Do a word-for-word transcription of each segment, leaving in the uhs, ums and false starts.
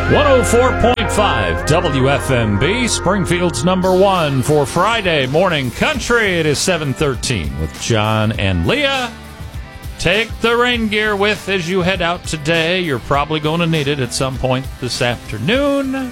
one oh four point five W F M B, Springfield's number one for Friday morning country. It is seven thirteen with John and Leah. Take the rain gear with as you head out today. You're probably going to need it at some point this afternoon.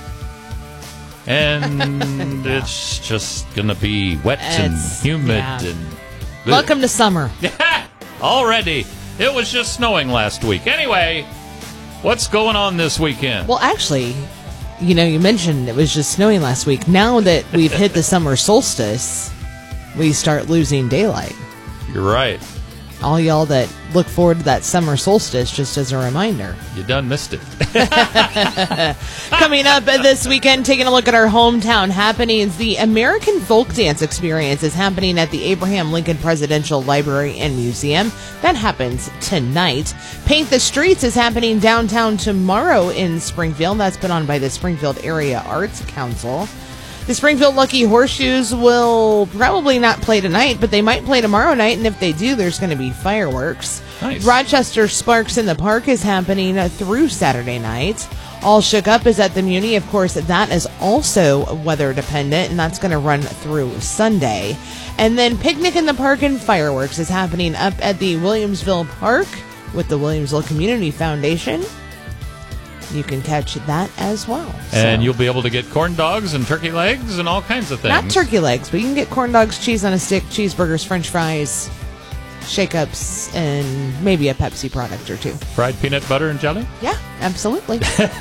And it's just going to be wet and It's- humid. yeah. and Welcome to summer. Already. It was just snowing last week. Anyway, what's going on this weekend? Well, actually, you know, you mentioned it was just snowing last week. Now that we've hit the summer solstice, we start losing daylight. You're right. All y'all that look forward to that summer solstice, just as a reminder. You done missed it. Coming up this weekend, taking a look at our hometown happenings, the American Folk Dance Experience is happening at the Abraham Lincoln Presidential Library and Museum. That happens tonight. Paint the Streets is happening downtown tomorrow in Springfield. That's put on by the Springfield Area Arts Council. The Springfield Lucky Horseshoes will probably not play tonight, but they might play tomorrow night, and if they do, there's going to be fireworks. Nice. Rochester Sparks in the Park is happening through Saturday night. All Shook Up is at the Muni. Of course, that is also weather dependent, and that's going to run through Sunday. And then Picnic in the Park and Fireworks is happening up at the Williamsville Park with the Williamsville Community Foundation. You can catch that as well. And So- you'll be able to get corn dogs and turkey legs and all kinds of things. Not turkey legs, but you can get corn dogs, cheese on a stick, cheeseburgers, french fries, shake-ups, and maybe a Pepsi product or two. Fried peanut butter and jelly? Yeah, absolutely.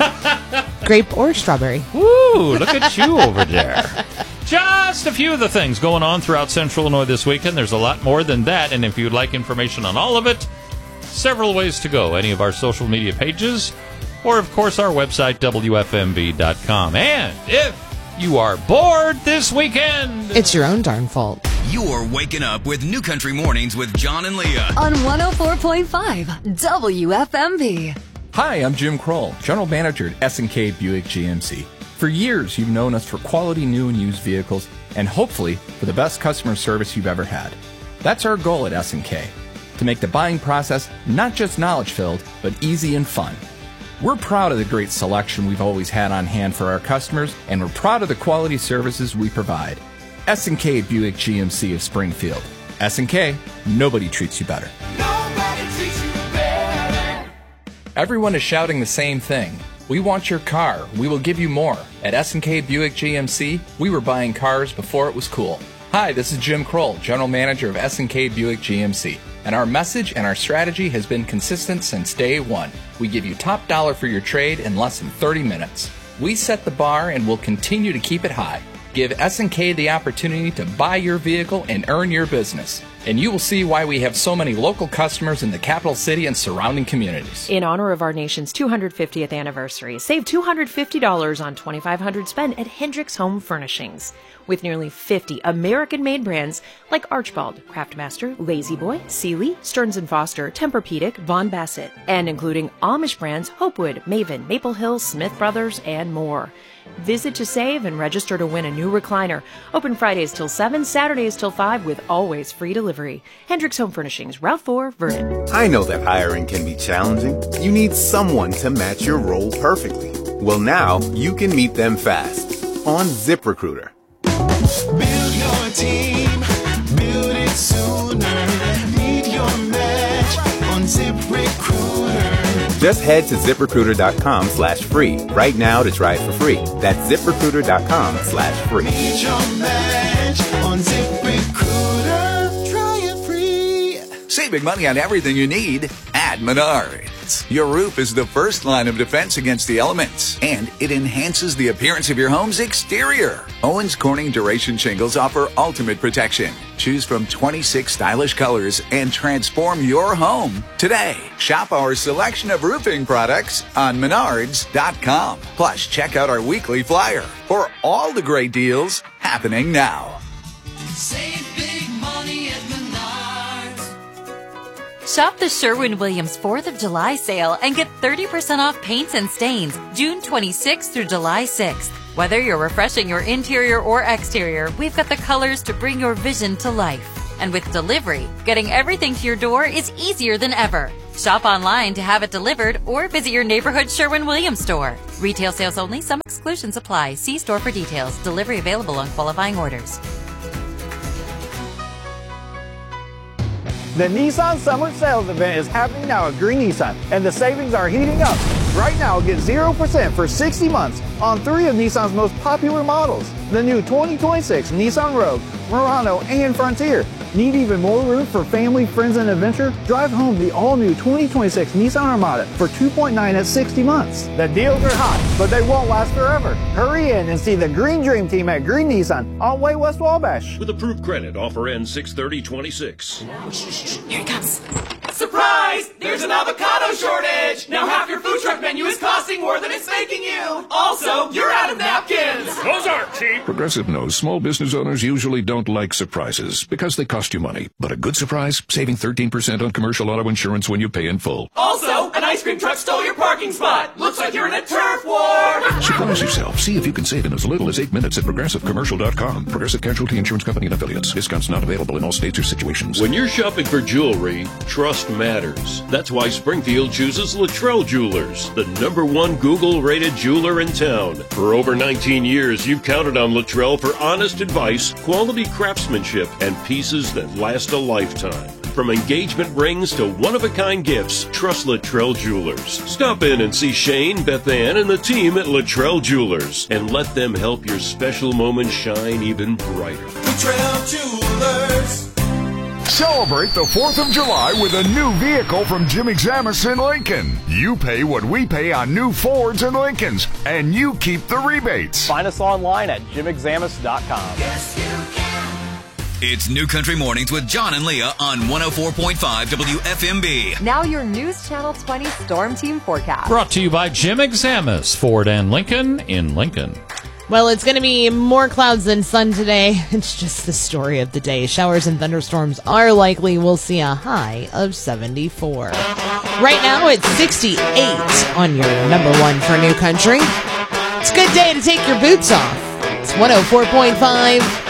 Grape or strawberry. Woo, look at you over there. Just a few of the things going on throughout Central Illinois this weekend. There's a lot more than that, and if you'd like information on all of it, several ways to go. Any of our social media pages, or, of course, our website, W F M B dot com. And if you are bored this weekend, It's your own darn fault. You're waking up with New Country Mornings with John and Leah. On one oh four point five W F M B. Hi, I'm Jim Kroll, General Manager at S and K Buick G M C. For years, you've known us for quality new and used vehicles, and hopefully for the best customer service you've ever had. That's our goal at S and K, to make the buying process not just knowledge-filled, but easy and fun. We're proud of the great selection we've always had on hand for our customers, and we're proud of the quality services we provide. S and K Buick G M C of Springfield. S and K, nobody treats you better. Nobody treats you better. Everyone is shouting the same thing. We want your car. We will give you more. At S and K Buick G M C, we were buying cars before it was cool. Hi, this is Jim Kroll, General Manager of S and K Buick G M C. And our message and our strategy has been consistent since day one. We give you top dollar for your trade in less than thirty minutes. We set the bar and will continue to keep it high. Give S and K the opportunity to buy your vehicle and earn your business. And you will see why we have so many local customers in the capital city and surrounding communities. In honor of our nation's two hundred fiftieth anniversary, save two hundred fifty dollars on twenty-five hundred dollars spent at Hendricks Home Furnishings. With nearly fifty American-made brands like Archibald, Craftmaster, Lazy Boy, Sealy, Stearns and Foster, Tempur-Pedic, Von Bassett, and including Amish brands Hopewood, Maven, Maple Hill, Smith Brothers, and more. Visit to save and register to win a new recliner. Open Fridays till seven, Saturdays till five with always free delivery. Hendricks Home Furnishings, Route four, Vernon. I know that hiring can be challenging. You need someone to match your role perfectly. Well, now you can meet them fast on ZipRecruiter. Build your team, build it sooner. Need your match on ZipRecruiter. Just head to ZipRecruiter.com slash free right now to try it for free. That's ZipRecruiter.com slash free. Need your match on ZipRecruiter. Try it free. Saving money on everything you need at Menards. Your roof is the first line of defense against the elements, and it enhances the appearance of your home's exterior. Owens Corning Duration Shingles offer ultimate protection. Choose from twenty-six stylish colors and transform your home today. Shop our selection of roofing products on Menards dot com. Plus, check out our weekly flyer for all the great deals happening now. Save big money at Menards. Shop the Sherwin-Williams fourth of July sale and get thirty percent off paints and stains June twenty-sixth through July sixth. Whether you're refreshing your interior or exterior, we've got the colors to bring your vision to life. And with delivery, getting everything to your door is easier than ever. Shop online to have it delivered or visit your neighborhood Sherwin-Williams store. Retail sales only. Some exclusions apply. See store for details. Delivery available on qualifying orders. The Nissan Summer Sales Event is happening now at Green Nissan, and the savings are heating up. Right now, get zero percent for sixty months on three of Nissan's most popular models. The new twenty twenty-six Nissan Rogue, Murano, and Frontier. Need even more room for family, friends, and adventure? Drive home the all-new twenty twenty-six Nissan Armada for two point nine at sixty months. The deals are hot, but they won't last forever. Hurry in and see the Green Dream Team at Green Nissan on Way West Wabash. With approved credit, offer ends six thirty twenty-six. Here it comes. Surprise! There's an avocado shortage! Now half your food truck menu is costing more than it's making you! Also, you're out of napkins! Those aren't cheap! Progressive knows small business owners usually don't like surprises because they cost you money. But a good surprise, saving thirteen percent on commercial auto insurance when you pay in full. Also, an ice cream truck stole your parking spot! Looks like you're in a turf war! Surprise yourself. See if you can save in as little as eight minutes at progressive commercial dot com. Progressive Casualty Insurance Company and Affiliates. Discounts not available in all states or situations. When you're shopping for jewelry, trust matters. That's why Springfield chooses Luttrell Jewelers, the number one Google-rated jeweler in town. For over nineteen years, you've counted on Luttrell for honest advice, quality craftsmanship, and pieces that last a lifetime. From engagement rings to one-of-a-kind gifts, trust Luttrell Jewelers. Stop in and see Shane, Beth Ann, and the team at Luttrell Jewelers, and let them help your special moments shine even brighter. Luttrell Jewelers. Celebrate the fourth of July with a new vehicle from Jim Examus in Lincoln. You pay what we pay on new Fords and Lincolns, and you keep the rebates. Find us online at jim examus dot com. Yes, you can. It's New Country Mornings with John and Leah on one oh four point five W F M B. Now your News Channel twenty Storm Team forecast. Brought to you by Jim Examus, Ford and Lincoln in Lincoln. Well, it's going to be more clouds than sun today. It's just the story of the day. Showers and thunderstorms are likely. We'll see a high of seventy-four. Right now, it's sixty-eight on your number one for New Country. It's a good day to take your boots off. It's one oh four point five